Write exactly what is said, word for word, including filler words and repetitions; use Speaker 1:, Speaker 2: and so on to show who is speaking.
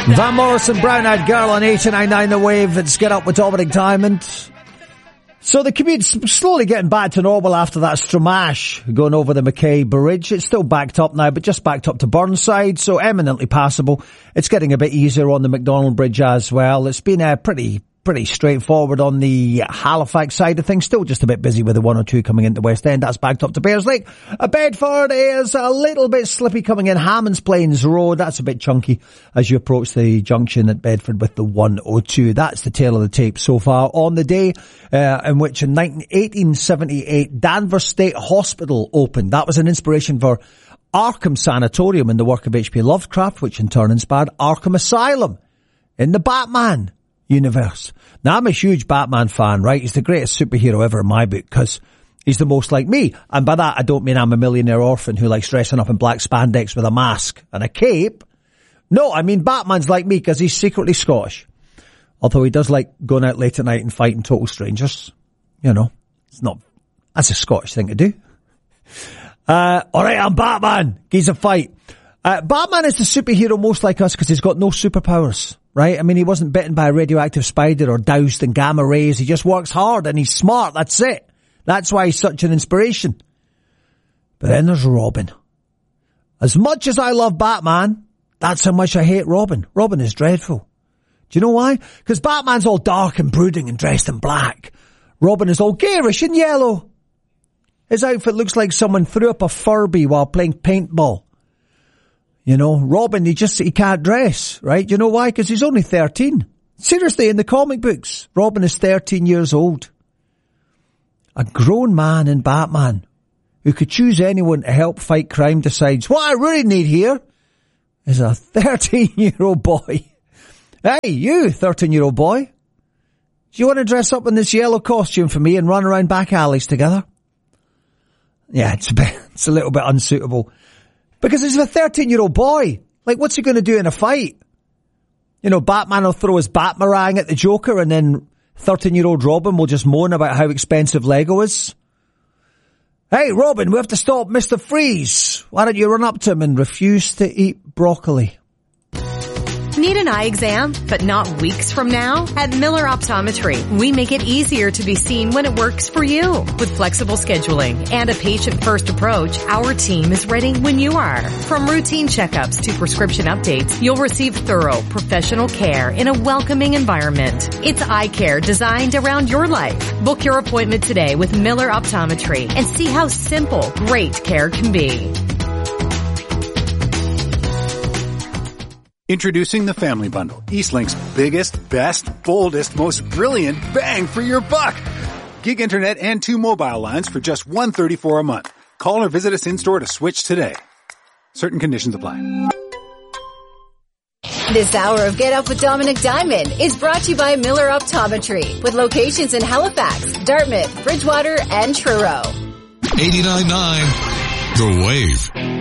Speaker 1: Van Morrison, Brown Eyed Girl on eight nine nine The Wave. It's Get Up with Dominic Diamond. So the commute's slowly getting back to normal after that Stramash going over the Mackay Bridge. It's still backed up now, but just backed up to Burnside, so eminently passable. It's getting a bit easier on the McDonald Bridge as well. It's been a pretty... Pretty straightforward on the Halifax side of things. Still just a bit busy with the one oh two coming into West End. That's backed up to Bearslake. Uh, Bedford is a little bit slippy coming in Hammonds Plains Road. That's a bit chunky as you approach the junction at Bedford with the one oh two. That's the tail of the tape so far on the day uh, in which in eighteen seventy-eight Danvers State Hospital opened. That was an inspiration for Arkham Sanatorium in the work of H P Lovecraft, which in turn inspired Arkham Asylum in the Batman universe. Now, I'm a huge Batman fan, right? He's the greatest superhero ever in my book because he's the most like me. And by that, I don't mean I'm a millionaire orphan who likes dressing up in black spandex with a mask and a cape. No, I mean Batman's like me because he's secretly Scottish. Although he does like going out late at night and fighting total strangers. You know, it's not, that's a Scottish thing to do. Uh, alright, I'm Batman. He's a fight. Uh, Batman is the superhero most like us because he's got no superpowers, right? I mean, he wasn't bitten by a radioactive spider or doused in gamma rays. He just works hard and he's smart. That's it. That's why he's such an inspiration. But then there's Robin. As much as I love Batman, that's how much I hate Robin. Robin is dreadful. Do you know why? Because Batman's all dark and brooding and dressed in black. Robin is all garish and yellow. His outfit looks like someone threw up a Furby while playing paintball. You know, Robin, he just, he can't dress, right? You know why? Because he's only thirteen. Seriously, in the comic books, Robin is thirteen years old. A grown man in Batman who could choose anyone to help fight crime decides, what I really need here is a thirteen-year-old boy. Hey, you, thirteen-year-old boy. Do you want to dress up in this yellow costume for me and run around back alleys together? Yeah, it's a bit, it's a little bit unsuitable. Because he's a thirteen-year-old boy. Like, what's he going to do in a fight? You know, Batman will throw his Batmarang at the Joker and then thirteen-year-old Robin will just moan about how expensive Lego is. Hey, Robin, we have to stop Mister Freeze. Why don't you run up to him and refuse to eat broccoli?
Speaker 2: Need an eye exam, but not weeks from now? At Miller Optometry, we make it easier to be seen when it works for you. With flexible scheduling and a patient-first approach, our team is ready when you are. From routine checkups to prescription updates, you'll receive thorough, professional care in a welcoming environment. It's eye care designed around your life. Book your appointment today with Miller Optometry and see how simple, great care can be.
Speaker 3: Introducing the Family Bundle, Eastlink's biggest, best, boldest, most brilliant bang for your buck. Gig internet and two mobile lines for just one hundred thirty-four dollars a month. Call or visit us in-store to switch today. Certain conditions apply.
Speaker 4: This hour of Get Up with Dominic Diamond is brought to you by Miller Optometry, with locations in Halifax, Dartmouth, Bridgewater, and Truro.
Speaker 5: eighty-nine point nine The Wave.